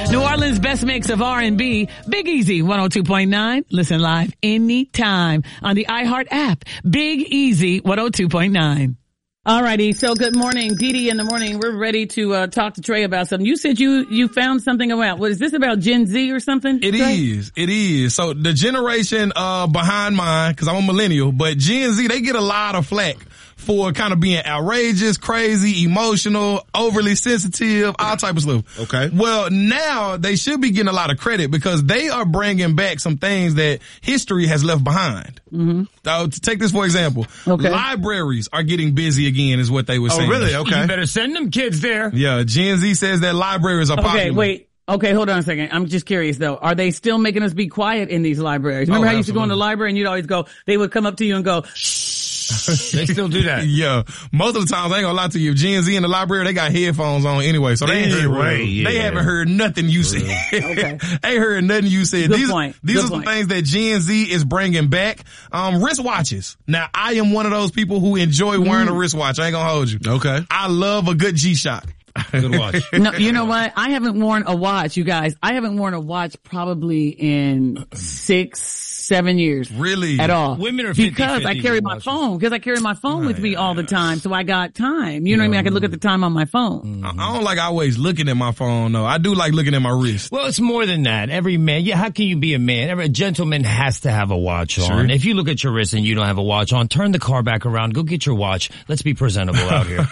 New Orleans' best mix of R&B, Big Easy 102.9. Listen live anytime on the iHeart app. Big Easy 102.9. All righty. So good morning, Dee Dee in the morning. We're ready to talk to Trey about something. You said you found something about, what is this about, Gen Z or something? It is. So the generation behind mine, because I'm a millennial, but Gen Z, they get a lot of flack for kind of being outrageous, crazy, emotional, overly sensitive, all type of stuff. Okay. Well, now they should be getting a lot of credit because they are bringing back some things that history has left behind. Mm-hmm. So to take this for example, libraries are getting busy again is what they were saying. Oh, really? Okay. You better send them kids there. Yeah, Gen Z says that libraries are popular. Okay, wait. Okay, hold on a second. I'm just curious though. Are they still making us be quiet in these libraries? Remember how you used to go in the library and you'd always go, they would come up to you and go, shh. They still do that. Yeah. Most of the times, I ain't gonna lie to you, if Gen Z in the library, they got headphones on anyway, so they haven't heard nothing you said. Okay. Ain't heard nothing you said. Good point. These are some things that Gen Z is bringing back. Wristwatches. Now, I am one of those people who enjoy wearing a wristwatch. I ain't gonna hold you. Okay. I love a good G-Shock. Good watch. No, you know what? I haven't worn a watch, you guys. I haven't worn a watch probably in 6-7 years. Really? At all. Women are 50-50 because I carry my phone. Because I carry my phone with me all the time, so I got time. You know what I mean? I can look at the time on my phone. I don't like always looking at my phone though. I do like looking at my wrist. Well, it's more than that. Every man, how can you be a man? Every gentleman has to have a watch on. If you look at your wrist and you don't have a watch on, turn the car back around, go get your watch. Let's be presentable out here.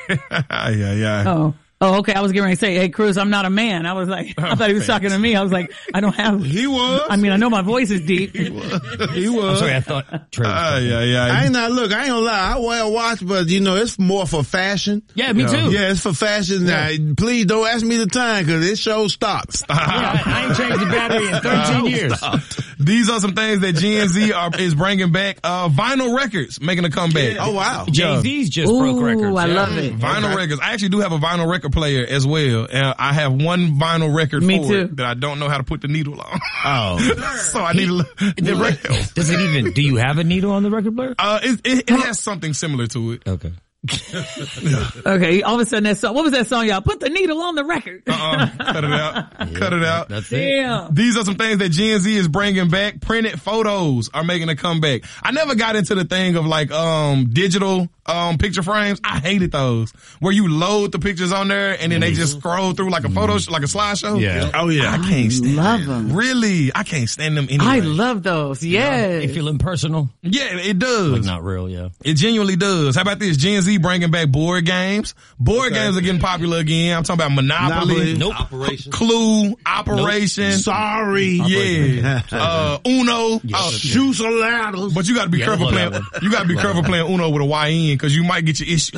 Yeah. Oh, okay. I was getting ready to say, hey, Cruz, I'm not a man. I was like, I thought he was talking to me. I was like, I don't have. He was. I mean, I know my voice is deep. He was. I'm sorry, I thought Trey was I ain't gonna lie. I wear a watch, but it's more for fashion. Yeah, me too. Yeah, it's for fashion. Yeah. Now, please don't ask me the time because it show stops. Yeah, I ain't changed the battery in 13 years. These are some things that Gen Z is bringing back. Vinyl records making a comeback. Oh, wow. Jay-Z's just broke records. I love it. Vinyl records. I actually do have a vinyl record player as well. I have one vinyl record that I don't know how to put the needle on. Oh. So I need to look. Do you have a needle on the record player? It has something similar to it. Okay. Okay, all of a sudden that song, what was that song, y'all? Put the needle on the record. Cut it out. Cut it out. That's it. These are some things that Gen Z is bringing back. Printed photos are making a comeback. I never got into the thing of like, digital, picture frames. I hated those where you load the pictures on there and then they just scroll through like a photo, like a slideshow. Yeah. Oh yeah. I can't stand love them. Really? I can't stand them anyway. I love those. Yes. They feel impersonal. Yeah, it does. Like not real, yeah. It genuinely does. How about this? Gen Z bringing back board games. Board games are getting popular again. I'm talking about Monopoly. Nope. Operation. Clue. Operation. Nope. Sorry. Yeah. Uno. Shoes or ladders. But you gotta be careful playing, Uno with a YN cause you might get your issue.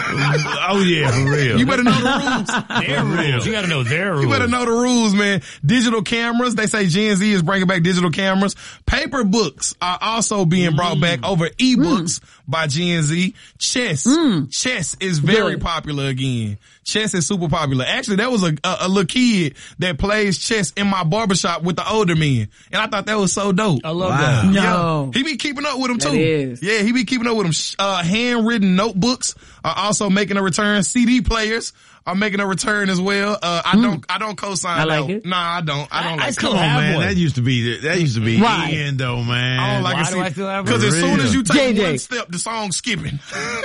Oh yeah, for real. You better know the rules. Their rules. You gotta know their rules. You better know the rules, man. Digital cameras. They say Gen Z is bringing back digital cameras. Paper books are also being brought back over ebooks by Gen Z. Chess. Chess is very popular again. Chess is super popular. Actually, there was a little kid that plays chess in my barbershop with the older men. And I thought that was so dope. I love that. No. Yeah. He be keeping up with them too. That is. Yeah, he be keeping up with them. Handwritten notebooks are also making a return. CD players are making a return as well. I don't co-sign I like that. it. Nah, I don't. I don't like still Come on, have man. one. That used to be Why? in though, man. I don't like Why it. do I still have Because one? as soon as you take JJ. one step, the song's skipping.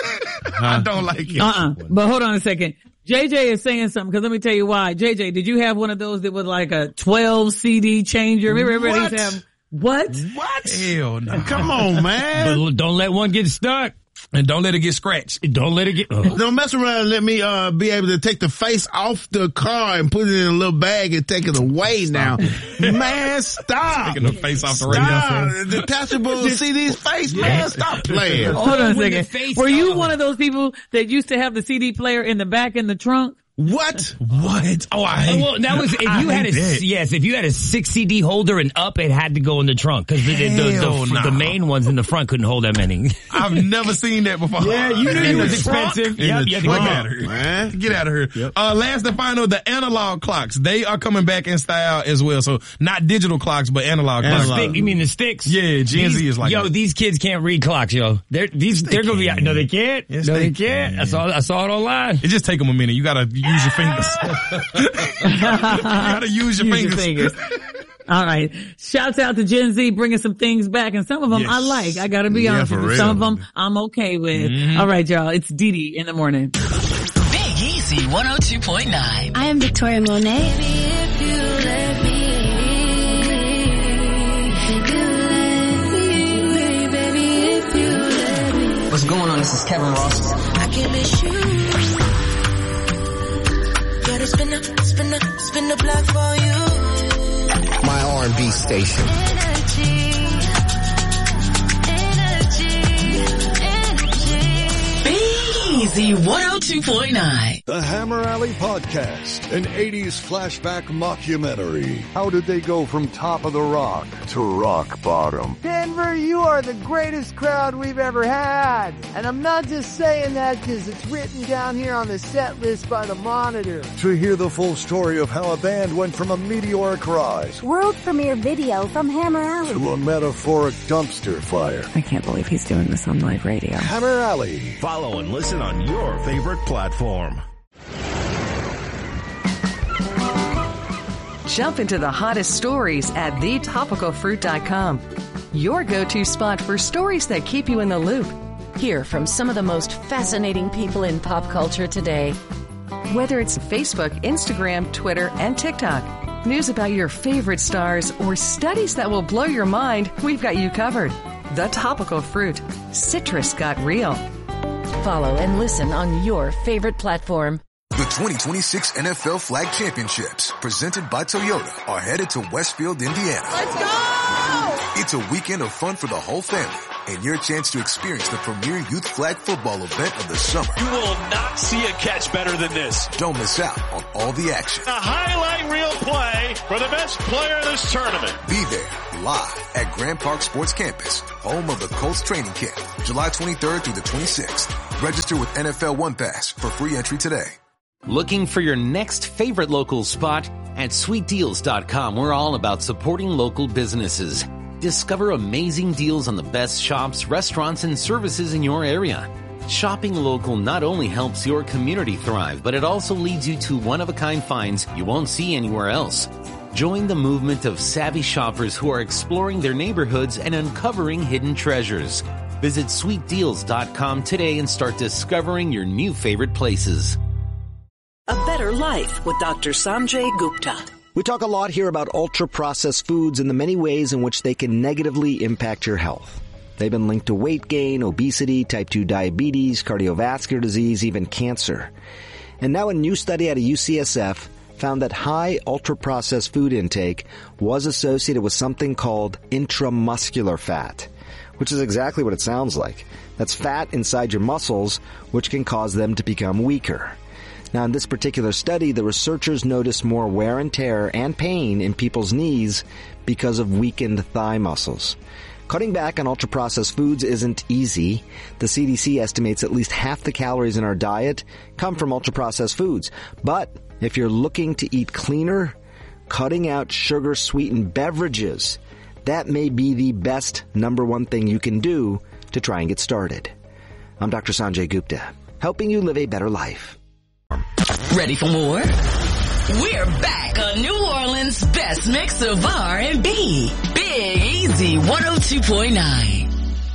I don't like it. But hold on a second. JJ is saying something, because let me tell you why. JJ, did you have one of those that was like a 12 CD changer? Remember everybody used to have, what? Hell no. Come on, man. But don't let one get stuck. And don't let it get scratched. Don't let it get... Don't mess around and let me be able to take the face off the car and put it in a little bag and take it away now. Man, stop. Taking the face off the radio. Detachable CD's face, man. Stop playing. Hold on a With the second. face Were you on. one of those people that used to have the CD player in the back in the trunk? What? What? Oh, I hate Well, that was if you had if you had a 6 CD holder and up, it had to go in the trunk because the main ones in the front couldn't hold that many. I've never seen that before. Yeah, you knew it was expensive. In Yep, the you had to go trunk, get it. man. Get out of here. Yep. Last and final, the analog clocks. They are coming back in style as well. So not digital clocks, but analog clocks. You mean the sticks? Yeah, Gen Z is like that. These kids can't read clocks, yo. They're gonna be no, they can't. Yes, no, they they can't. I saw it online. It just take them a minute. You gotta use your fingers. You gotta use your fingers. All right. Shouts out to Gen Z bringing some things back, and some of them I like. I gotta be honest with you. Some of them I'm okay with. All right, y'all. It's Didi in the morning. Big Easy 102.9. I am Victoria Monet. Baby, if you let me. What's going on? This is Kevin Ross. I can miss you. Gotta spin the block for you. My R&B station. Easy 102.9. The Hammer Alley Podcast, an 80s flashback mockumentary. How did they go from top of the rock to rock bottom? Denver, you are the greatest crowd we've ever had. And I'm not just saying that because it's written down here on the set list by the Monitor. To hear the full story of how a band went from a meteoric rise, world premiere video from Hammer Alley, to a metaphoric dumpster fire. I can't believe he's doing this on live radio. Hammer Alley. Follow and listen on your favorite platform. Jump into the hottest stories at thetopicalfruit.com. Your go-to spot for stories that keep you in the loop. Hear from some of the most fascinating people in pop culture today. Whether it's Facebook, Instagram, Twitter, and TikTok, news about your favorite stars, or studies that will blow your mind, we've got you covered. The Topical Fruit. Citrus got real. Follow and listen on your favorite platform. The 2026 NFL Flag Championships, presented by Toyota, are headed to Westfield, Indiana. Let's go! It's a weekend of fun for the whole family, and your chance to experience the premier youth flag football event of the summer. You will not see a catch better than this. Don't miss out on all the action. A highlight reel play for the best player in this tournament. Be there, live at Grand Park Sports Campus, home of the Colts training camp, July 23rd through the 26th. Register with NFL One Pass for free entry today. Looking for your next favorite local spot? At sweetdeals.com, we're all about supporting local businesses. Discover amazing deals on the best shops, restaurants, and services in your area. Shopping local not only helps your community thrive, but it also leads you to one-of-a-kind finds you won't see anywhere else. Join the movement of savvy shoppers who are exploring their neighborhoods and uncovering hidden treasures. Visit sweetdeals.com today and start discovering your new favorite places. A Better Life with Dr. Sanjay Gupta. We talk a lot here about ultra-processed foods and the many ways in which they can negatively impact your health. They've been linked to weight gain, obesity, type 2 diabetes, cardiovascular disease, even cancer. And now a new study out of UCSF found that high ultra-processed food intake was associated with something called intramuscular fat, which is exactly what it sounds like. That's fat inside your muscles, which can cause them to become weaker. Now, in this particular study, the researchers noticed more wear and tear and pain in people's knees because of weakened thigh muscles. Cutting back on ultra-processed foods isn't easy. The CDC estimates at least half the calories in our diet come from ultra-processed foods. But if you're looking to eat cleaner, cutting out sugar-sweetened beverages, that may be the best number one thing you can do to try and get started. I'm Dr. Sanjay Gupta, helping you live a better life. Ready for more? We're back on New Orleans' best mix of R&B. Big Easy 102.9.